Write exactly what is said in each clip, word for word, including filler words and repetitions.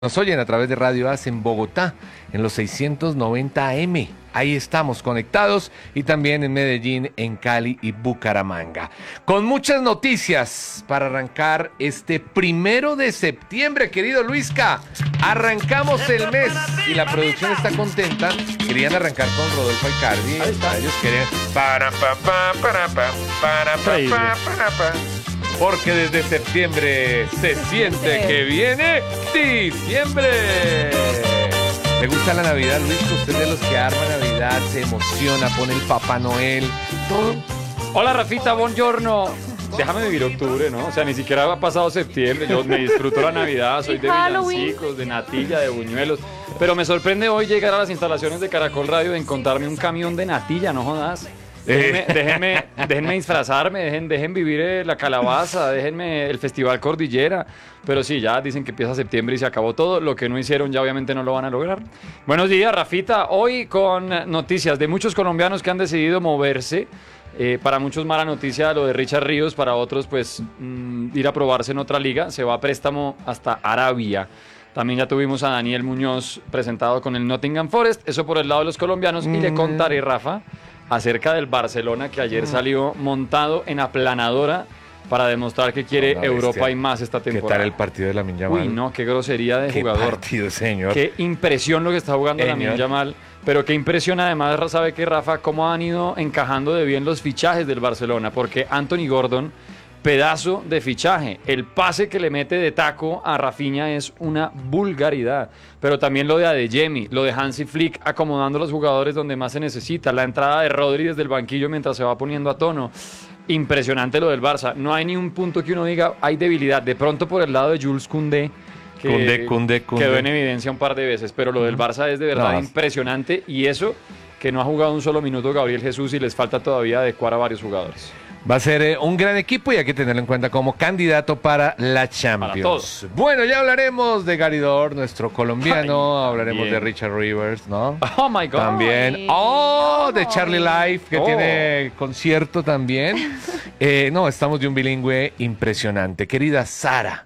Nos oyen a través de Radio A C en Bogotá, en los seiscientos noventa A M. Ahí estamos conectados y también en Medellín, en Cali y Bucaramanga. Con muchas noticias para arrancar este primero de septiembre, querido Luisca. Arrancamos el mes y la producción está contenta. Querían arrancar con Rodolfo Aicardi. Ahí está. Ellos querían... Para, pa, pa, para, pa, para, pa, pa, para, pa. Porque desde septiembre se siente que viene diciembre. ¿Le gusta la Navidad, Luis? Usted de los que arma Navidad, se emociona, pone el Papá Noel, todo. Hola, Rafita, buongiorno. Déjame vivir octubre, ¿no? O sea, ni siquiera ha pasado septiembre. Yo me disfruto la Navidad, soy de villancicos, de natilla, de buñuelos. Pero me sorprende hoy llegar a las instalaciones de Caracol Radio y encontrarme un camión de natilla, no jodas. Déjenme, déjenme, déjenme disfrazarme, dejen, dejen vivir eh, la calabaza, déjenme el Festival Cordillera. Pero sí, ya dicen que empieza septiembre y se acabó todo. Lo que no hicieron ya obviamente no lo van a lograr. Buenos días, Rafita. Hoy con noticias de muchos colombianos que han decidido moverse. Eh, para muchos mala noticia lo de Richard Ríos, para otros pues mmm, ir a probarse en otra liga. Se va a préstamo hasta Arabia. También ya tuvimos a Daniel Muñoz presentado con el Nottingham Forest. Eso por el lado de los colombianos. Mm. Y le contaré, Rafa, acerca del Barcelona, que ayer salió montado en aplanadora para demostrar que quiere no, Europa bestia. Y más esta temporada. ¿Qué tal el partido de Lamine Yamal? Uy, no, qué grosería de ¿Qué jugador. Qué partido, señor. Qué impresión lo que está jugando Lamine Yamal. Pero qué impresión además, ¿sabe qué, Rafa? Cómo han ido encajando de bien los fichajes del Barcelona. Porque Anthony Gordon, pedazo de fichaje. El pase que le mete de taco a Rafinha es una vulgaridad. Pero también lo de Adeyemi, lo de Hansi Flick acomodando a los jugadores donde más se necesita. La entrada de Rodri desde el banquillo mientras se va poniendo a tono. Impresionante lo del Barça. No hay ni un punto que uno diga hay debilidad. De pronto por el lado de Jules Koundé, que Koundé, Koundé, Koundé. quedó en evidencia un par de veces. Pero lo del Barça es de verdad no. impresionante. Y eso que no ha jugado un solo minuto Gabriel Jesús y les falta todavía adecuar a varios jugadores. Va a ser eh, un gran equipo y hay que tenerlo en cuenta como candidato para la Champions. Para todos. Bueno, ya hablaremos de Gary Dor, nuestro colombiano. Ay, hablaremos bien. de Richard Rivers, ¿no? Oh, my God. También. Ay, Oh, no. de Charlie Life, que Oh. tiene concierto también. eh, no, estamos de un bilingüe impresionante. Querida Sara,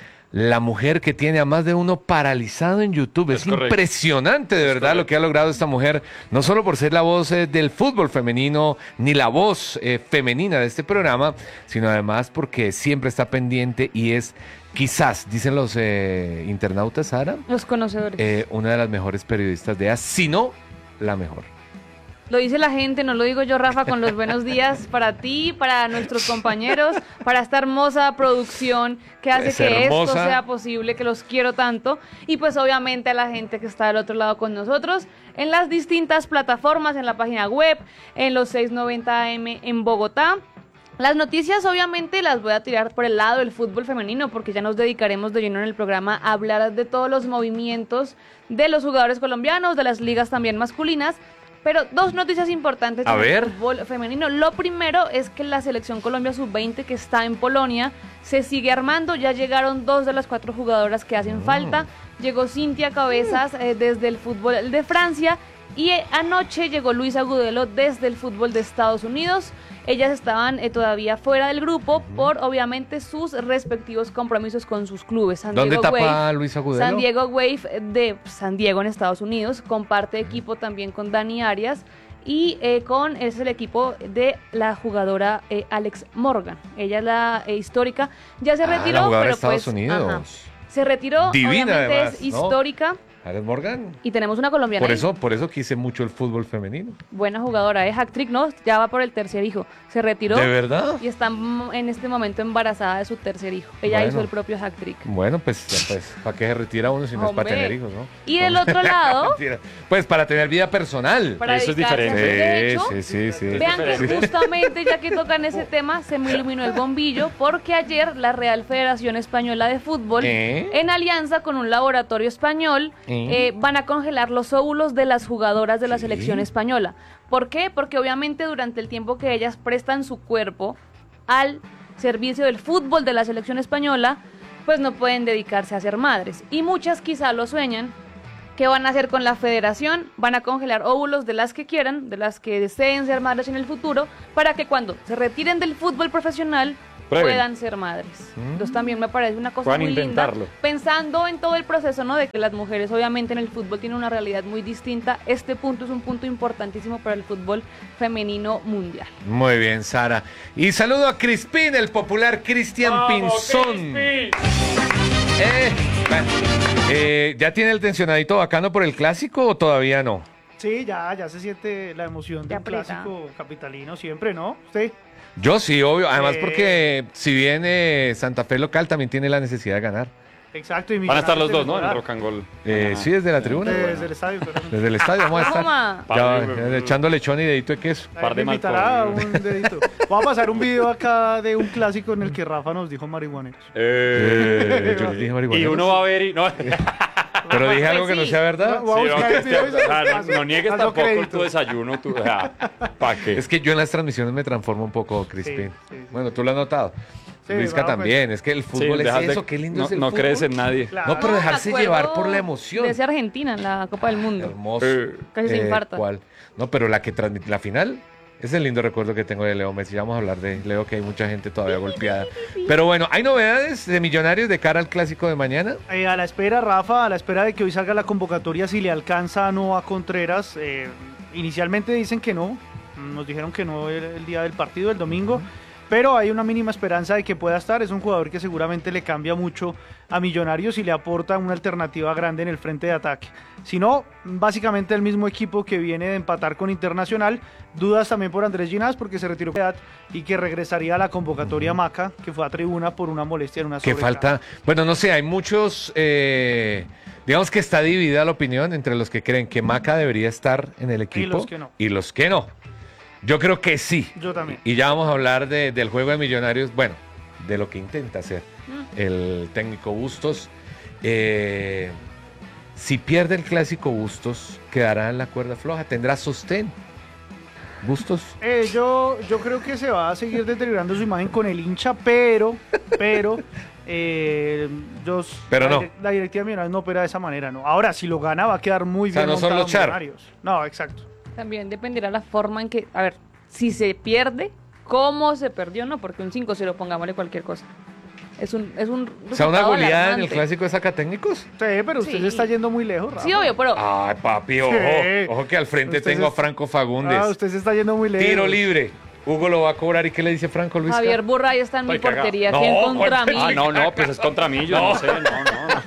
la mujer que tiene a más de uno paralizado en YouTube. Es, es impresionante, de es verdad, correcto. Lo que ha logrado esta mujer, no solo por ser la voz eh, del fútbol femenino, ni la voz eh, femenina de este programa, sino además porque siempre está pendiente y es, quizás, dicen los eh, internautas, Sara, los conocedores, eh, una de las mejores periodistas de A, si no la mejor. Lo dice la gente, no lo digo yo, Rafa, con los buenos días para ti, para nuestros compañeros, para esta hermosa producción que hace es que hermosa. Esto sea posible, que los quiero tanto. Y pues obviamente a la gente que está del otro lado con nosotros, en las distintas plataformas, en la página web, en los seiscientos noventa A M en Bogotá. Las noticias obviamente las voy a tirar por el lado del fútbol femenino porque ya nos dedicaremos de lleno en el programa a hablar de todos los movimientos de los jugadores colombianos, de las ligas también masculinas. Pero dos noticias importantes a del ver. fútbol femenino. Lo primero es que la selección Colombia sub veinte que está en Polonia se sigue armando. Ya llegaron dos de las cuatro jugadoras que hacen mm. falta. Llegó Cintia Cabezas eh, desde el fútbol de Francia y eh, anoche llegó Luisa Agudelo desde el fútbol de Estados Unidos. Ellas estaban eh, todavía fuera del grupo por obviamente sus respectivos compromisos con sus clubes. San ¿Dónde Diego tapa Wave, Luisa Agudelo? San Diego Wave de San Diego en Estados Unidos. Comparte equipo también con Dani Arias y eh, con es el equipo de la jugadora eh, Alex Morgan. Ella es la eh, histórica. Ya se ah, retiró, la jugadora pero de Estados pues Unidos. Ajá, se retiró. Divina, obviamente además, es ¿no? histórica. Alex Morgan. Y tenemos una colombiana. Por ahí. eso, por eso quise mucho el fútbol femenino. Buena jugadora, es hat-trick, ¿no? Ya va por el tercer hijo. Se retiró. ¿De verdad? Y está en este momento embarazada de su tercer hijo. Ella bueno. hizo el propio hat-trick. Bueno, pues, pues ¿para qué se retira uno si no Hombre. es para tener hijos, no? Y del otro lado... pues para tener vida personal. Para eso es dedicarse. diferente. De hecho, sí, sí, sí. vean que justamente ya que tocan ese tema, se me iluminó el bombillo porque ayer la Real Federación Española de Fútbol, ¿Eh? en alianza con un laboratorio español, ¿Eh? Eh, van a congelar los óvulos de las jugadoras de la ¿Sí? selección española. ¿Por qué? Porque obviamente durante el tiempo que ellas prestan su cuerpo al servicio del fútbol de la selección española, pues no pueden dedicarse a ser madres. Y muchas quizá lo sueñan. ¿Qué van a hacer con la federación? Van a congelar óvulos de las que quieran, de las que deseen ser madres en el futuro, para que cuando se retiren del fútbol profesional Prueben. puedan ser madres. Mm. Entonces también me parece una cosa Puedan muy intentarlo. linda. Pensando en todo el proceso, ¿no? De que las mujeres obviamente en el fútbol tienen una realidad muy distinta, este punto es un punto importantísimo para el fútbol femenino mundial. Muy bien, Sara. Y saludo a Crispín, el popular Cristian Pinzón. Eh, bueno, eh, ¿ya tiene el tensionadito bacano por el clásico o todavía no? Sí, ya, ya se siente la emoción del clásico capitalino siempre, ¿no? ¿Usted? Yo sí, obvio. Además Eh. porque si bien eh, Santa Fe local también tiene la necesidad de ganar. Exacto. Y Van a estar los dos, ¿no? En mejorar. el Rock and Roll. Eh, sí, desde la tribuna. Desde el estadio. Pero... Desde el estadio vamos a estar. Toma. Ya, eh, echando lechón y dedito de queso. Par de me invitará malpón. un dedito. Voy a pasar un video acá de un clásico en el que Rafa nos dijo marihuaneros. Eh, yo les dije Y marihuaneros. uno va a ver y... No, Pero dije algo que no Sí. sea verdad. Voy a Sí, buscar no, el video y se o sea, los no, paso. no niegues Hazlo tampoco crédito. tu desayuno, tu, o sea, ¿para qué? Es que yo en las transmisiones me transformo un poco, Crispín. Sí, sí, sí. Bueno, tú lo has notado. Sí, Luisca bravo, también. Es que el Sí, fútbol es dejas de- eso. Qué lindo no, es el no fútbol. crees en nadie. Claro. No, pero Me dejarse acuerdo llevar por la emoción. De ese Argentina en la Copa del Mundo. Hermoso. Eh, Casi se infarta. ¿Cuál? No, pero la que transmite la final es el lindo recuerdo que tengo de Leo Messi. Ya vamos a hablar de Leo, que hay mucha gente todavía golpeada. Pero bueno, ¿hay novedades de Millonarios de cara al clásico de mañana? Eh, a la espera, Rafa, a la espera de que hoy salga la convocatoria, si le alcanza a Noah Contreras. Eh, inicialmente dicen que no, nos dijeron que no el, el día del partido, el domingo, pero hay una mínima esperanza de que pueda estar. Es un jugador que seguramente le cambia mucho a Millonarios y le aporta una alternativa grande en el frente de ataque. Si no, básicamente el mismo equipo que viene de empatar con Internacional. Dudas también por Andrés Ginás porque se retiró de edad y que regresaría a la convocatoria Maca, que fue a tribuna por una molestia en una Que sobrecarga. falta, bueno, no sé, hay muchos, eh, digamos que está dividida la opinión entre los que creen que Maca debería estar en el equipo los que no. y los que no. Yo creo que sí. Yo también. Y ya vamos a hablar de- del juego de Millonarios, bueno, de lo que intenta hacer el técnico Bustos. Eh, si pierde el clásico Bustos, quedará en la cuerda floja, tendrá sostén. Bustos. Eh, yo, yo creo que se va a seguir deteriorando su imagen con el hincha, pero, pero, eh, yo, Pero la, no. direc- la directiva de Millonarios no opera de esa manera, ¿no? Ahora, si lo gana, va a quedar muy O sea, bien no son montado los Char. Millonarios. No, exacto. También dependerá la forma en que, a ver, si se pierde, cómo se perdió, no, porque un cinco cero, pongámosle cualquier cosa. Es un, es un O sea, una resultado goleada en el alarmante. clásico de sacatécnicos. Sí, pero usted Sí. se está yendo muy lejos, Rafa. Sí, obvio, pero Ay, papi, ojo. Sí. Ojo que al frente Usted tengo se- a Franco Fagundes. Ah, usted se está yendo muy lejos. Tiro libre. Hugo lo va a cobrar. ¿Y qué le dice Franco Luis? Javier Burray está en mi Estoy cagado. portería, No, ¿quién contra ¿cuál- mí? Ah, no, no, pues es contra mí, yo no, sé, no, no.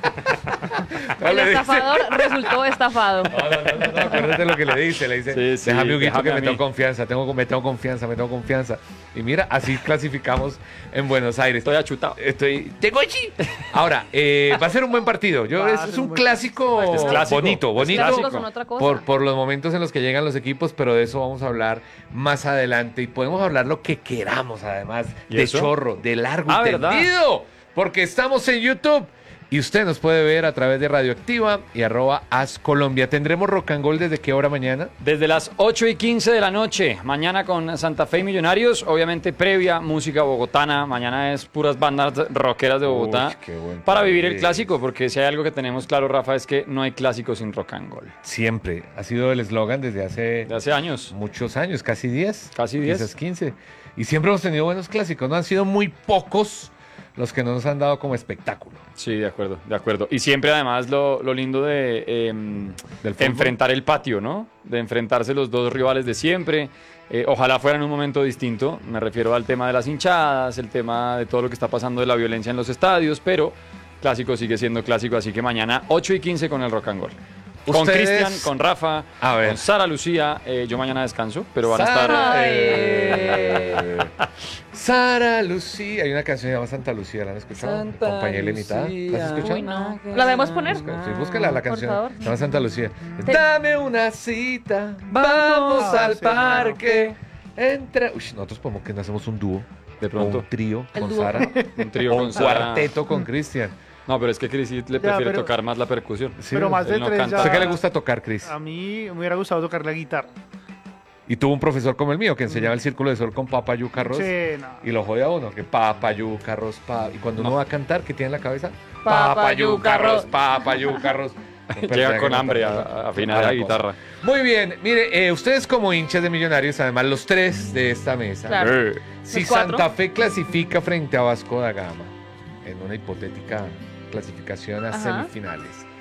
El estafador resultó estafado. No, no, no, no, no, acuérdate lo que le dice. Le dice, Sí, sí, déjame, Huguito, déjame que a me mí. tengo confianza. Tengo, me tengo confianza, me tengo confianza. Y mira, así clasificamos en Buenos Aires. Estoy achutado. Estoy. ¡Tengo allí! Ahora, eh, va a ser un buen partido. Yo, Va a es, ser es un un buen clásico, Es clásico. bonito, Es bonito. Clásicos clásico. son otra cosa. Por, por los momentos en los que llegan los equipos, pero de eso vamos a hablar más adelante. Y podemos hablar lo que queramos, además, ¿Y de eso? chorro, de largo Ah, y ¿verdad? tendido. Porque estamos en YouTube y usted nos puede ver a través de Radioactiva y arroba As Colombia. ¿Tendremos Rock and Roll desde qué hora mañana? Desde las ocho y quince de la noche, mañana con Santa Fe y Millonarios, obviamente previa música bogotana, mañana es puras bandas rockeras de Bogotá, Uy, qué buen para vivir el país. clásico, porque si hay algo que tenemos claro, Rafa, es que no hay clásico sin rock and roll. Siempre. Ha sido el eslogan desde hace De hace años. muchos años, casi diez. Casi diez. Quizás quince. Y siempre hemos tenido buenos clásicos. No han sido muy pocos los que no nos han dado como espectáculo. Sí, de acuerdo, de acuerdo. Y siempre además lo, lo lindo de em, Del fútbol. enfrentar el patio, ¿no? De enfrentarse los dos rivales de siempre. Eh, ojalá fuera en un momento distinto. Me refiero al tema de las hinchadas, el tema de todo lo que está pasando de la violencia en los estadios, pero clásico sigue siendo clásico, así que mañana ocho y quince con el Rock and Roll. Con Ustedes- Cristian, con Rafa, A ver. con Sara Lucía. Eh, yo mañana descanso, pero van a Sara, estar... eh, Sara Lucía. Hay una canción llamada Santa Lucía, ¿la han escuchado? Santa Compañía Ilimitada. ¿La has Lucía. escuchado? Uy, no. ¿La debemos poner? Busca- Sí, búscala la Por canción. favor. Se llama Santa Lucía. Te- Dame una cita, vamos Ah, al sí, parque. Entre. Uy, nosotros podemos que no hacemos un dúo. De pronto. O un trío El con dúo. Sara. Un trío O con un Sara. cuarteto con Cristian. No, pero es que Cris sí le prefiere pero- tocar más la percusión. Sí, Pero más de él no tres canta. ya- ¿Usted qué le gusta tocar, Cris? A mí me hubiera gustado tocar la guitarra. Y tuvo un profesor como el mío que enseñaba el círculo de sol con papa, yuca, arroz. Sí, no. Y lo jode a uno, que papa, yuca, arroz, pa. Y cuando uno No. va a cantar, ¿qué tiene en la cabeza? Papa, yuca, arroz. papa, yuca, arroz. Llega con hambre a, a afinar la guitarra. Muy bien, mire, eh, ustedes como hinchas de Millonarios, además los tres de esta mesa, Claro. Eh, si Los cuatro. Santa Fe clasifica frente a Vasco da Gama en una hipotética clasificación a Ajá. semifinales,